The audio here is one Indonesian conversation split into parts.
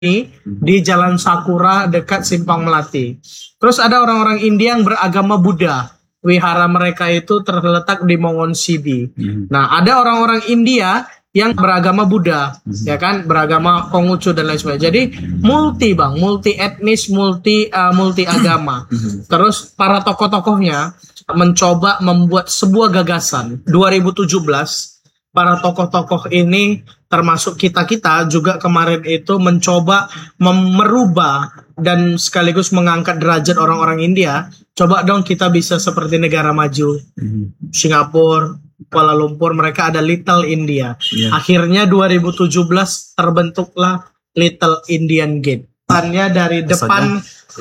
di Jalan Sakura dekat Simpang Melati. Terus ada orang-orang India yang beragama Buddha. Wihara mereka itu terletak di Mongoonsidi. Nah, ada orang-orang India yang beragama Buddha, ya kan, beragama Konghucu dan lain sebagainya. Jadi multi etnis, multi agama. Terus para tokoh-tokohnya mencoba membuat sebuah gagasan. 2017 para tokoh-tokoh ini termasuk kita juga kemarin itu mencoba merubah dan sekaligus mengangkat derajat orang-orang India. Coba dong kita bisa seperti negara maju. Singapura, Kuala Lumpur, mereka ada Little India. Akhirnya 2017 terbentuklah Little Indian Gate. Dari depan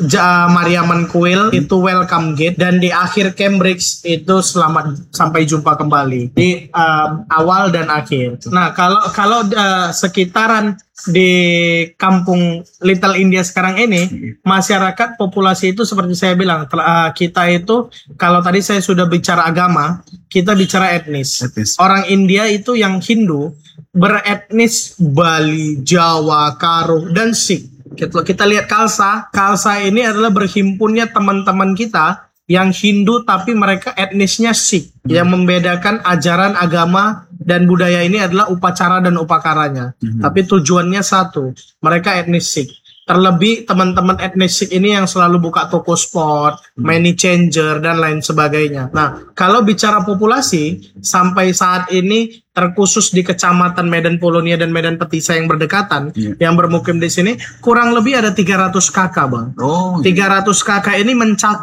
Mariaman Kuil itu Welcome Gate, dan di akhir Cambridge itu selamat sampai jumpa kembali di awal dan akhir. Nah, kalau sekitaran di kampung Little India sekarang ini, masyarakat populasi itu seperti saya bilang, kita itu kalau tadi saya sudah bicara agama, kita bicara etnis. Orang India itu yang Hindu beretnis Bali, Jawa, Karo, dan Sikh. Kita lihat Khalsa ini adalah berhimpunnya teman-teman kita yang Hindu tapi mereka etnisnya Sikh. Yang membedakan ajaran agama dan budaya ini adalah upacara dan upakaranya. Tapi tujuannya satu, mereka etnis Sikh. Terlebih teman-teman etnis Sikh ini yang selalu buka toko sport, money changer, dan lain sebagainya. Nah, kalau bicara populasi, sampai saat ini terkhusus di Kecamatan Medan Polonia dan Medan Petisa yang berdekatan, yang bermukim di sini, kurang lebih ada 300 kakak, Bang. 300 kakak ini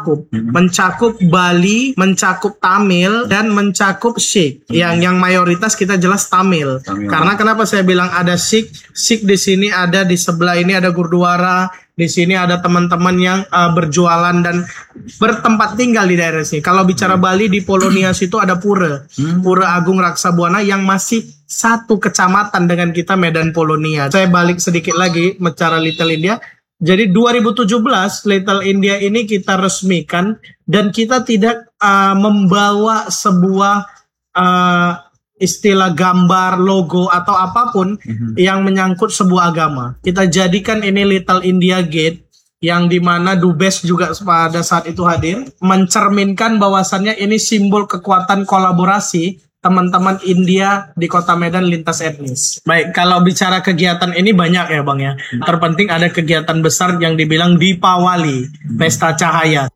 mencakup Bali, mencakup Tamil, dan mencakup Sikh. Yang mayoritas kita jelas Tamil. Karena kenapa saya bilang ada Sikh? Sikh di sini ada, di sebelah ini ada Gurdwara, di sini ada teman-teman yang berjualan dan bertempat tinggal di daerah sini. Kalau bicara Bali, di Polonia situ ada Pura Agung Raksabuana yang masih satu kecamatan dengan kita, Medan Polonia. Saya balik sedikit lagi bicara Little India. Jadi 2017 Little India ini kita resmikan, dan kita tidak membawa sebuah istilah gambar, logo, atau apapun yang menyangkut sebuah agama. Kita jadikan ini Little India Gate, yang dimana Dubes juga pada saat itu hadir, mencerminkan bahwasannya ini simbol kekuatan kolaborasi teman-teman India di Kota Medan lintas etnis. Baik, kalau bicara kegiatan ini banyak ya Bang ya. Terpenting ada kegiatan besar yang dibilang Deepawali, Pesta Cahaya.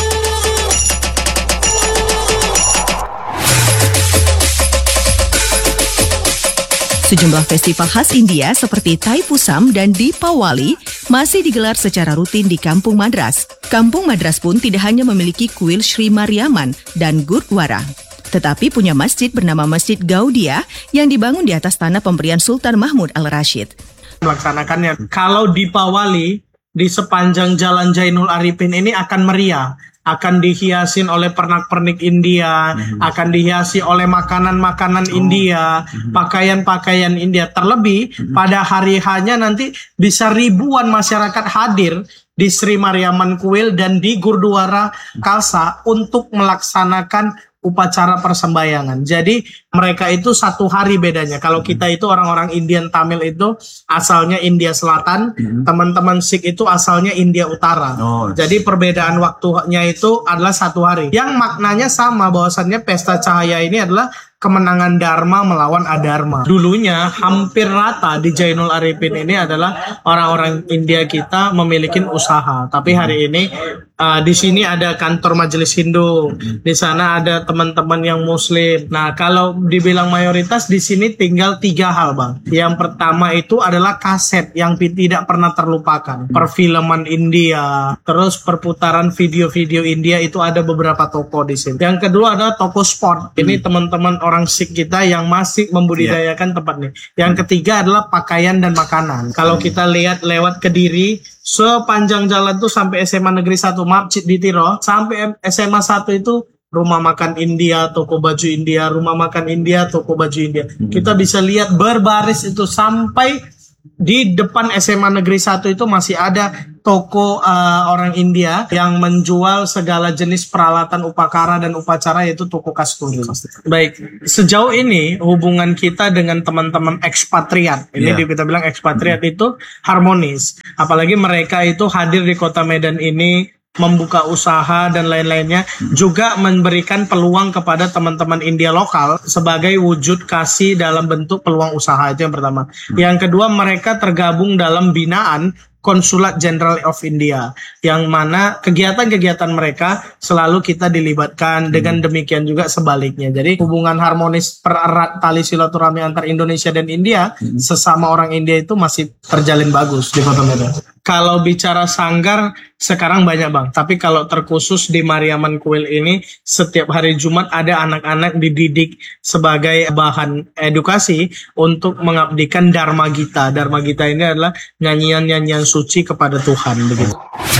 Sejumlah festival khas India seperti Thaipusam dan Deepawali masih digelar secara rutin di Kampung Madras. Kampung Madras pun tidak hanya memiliki kuil Sri Mariaman dan Gurdwara, tetapi punya masjid bernama Masjid Gaudiya yang dibangun di atas tanah pemberian Sultan Mahmud Al-Rashid. Melaksanakannya, kalau Deepawali di sepanjang Jalan Jainul Arifin ini akan meriah. Akan dihiasin oleh pernak-pernik India, akan dihiasi oleh makanan-makanan India, pakaian-pakaian India. Terlebih pada hari hanya nanti bisa ribuan masyarakat hadir di Sri Mariaman Kuil dan di Gurdwara Khalsa untuk melaksanakan upacara persembahyangan. Jadi mereka itu satu hari bedanya. Kalau kita itu orang-orang Indian Tamil itu asalnya India Selatan, teman-teman Sikh itu asalnya India Utara. Jadi perbedaan waktunya itu adalah satu hari. Yang maknanya sama, bahwasannya Pesta Cahaya ini adalah kemenangan Dharma melawan Adharma. Dulunya hampir rata di Jainul Arifin ini adalah orang-orang India kita memiliki usaha. Tapi hari ini di sini ada kantor Majelis Hindu, di sana ada teman-teman yang Muslim. Nah, kalau dibilang mayoritas di sini tinggal 3 hal, Bang. Yang pertama itu adalah kaset yang tidak pernah terlupakan. Perfilman India, terus perputaran video-video India itu ada beberapa toko di sini. Yang kedua adalah toko sport. Ini teman-teman orang Sikh kita yang masih membudidayakan tempat ini. Yang ketiga adalah pakaian dan makanan. Kalau kita lihat lewat Kediri, sepanjang jalan tuh sampai SMA Negeri 1, Masjid di Tiro, sampai SMA 1 itu rumah makan India, toko baju India, rumah makan India, toko baju India. Kita bisa lihat berbaris itu sampai di depan SMA Negeri 1 itu masih ada toko orang India yang menjual segala jenis peralatan upakara dan upacara, yaitu toko Kasturi. Baik, sejauh ini hubungan kita dengan teman-teman ekspatriat, ini kita bilang ekspatriat itu harmonis. Apalagi mereka itu hadir di kota Medan ini, membuka usaha dan lain-lainnya, juga memberikan peluang kepada teman-teman India lokal sebagai wujud kasih dalam bentuk peluang usaha. Itu yang pertama. Yang kedua, mereka tergabung dalam binaan Konsulat Jenderal of India, yang mana kegiatan-kegiatan mereka selalu kita dilibatkan. Dengan demikian juga sebaliknya. Jadi hubungan harmonis pererat tali silaturahmi antar Indonesia dan India, sesama orang India itu masih terjalin bagus di Kota Medan. Kalau bicara sanggar, sekarang banyak bang. Tapi kalau terkhusus di Mariaman Kuil ini, setiap hari Jumat ada anak-anak dididik sebagai bahan edukasi untuk mengabdikan Dharma Gita. Dharma Gita ini adalah nyanyian-nyanyian suci kepada Tuhan, begitu.